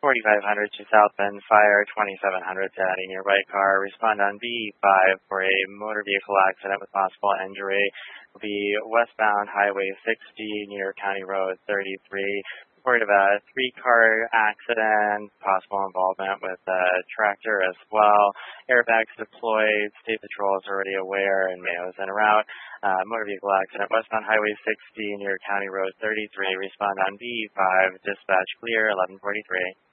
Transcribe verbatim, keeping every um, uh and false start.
forty-five hundred to South Bend Fire, twenty-seven hundred to any nearby car. Respond on B five for a motor vehicle accident with possible injury. Will be westbound Highway sixty near County Road thirty-three. Report of a three-car accident, possible involvement with a tractor as well. Airbags deployed. State Patrol is already aware and Mayo is en route. Uh, motor vehicle accident westbound Highway sixty near County Road thirty-three. Respond on B five. Dispatch clear, eleven forty-three.